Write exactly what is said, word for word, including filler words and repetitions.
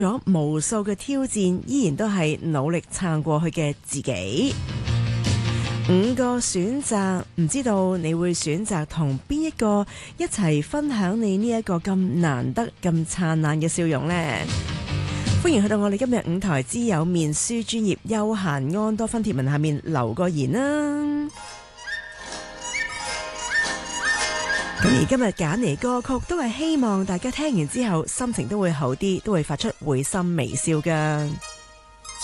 咗無數嘅挑戰，依然都係努力撐過去嘅自己。五個選擇，唔知道你會選擇同邊一個一齊分享你呢一個咁難得咁燦爛嘅笑容呢？歡迎去到我哋今日五台之友面書專頁休閒安多芬貼文下面留個言啦。咁而今日揀嚟歌曲都係希望大家聽完之後心情都會好啲，都會發出會心微笑㗎。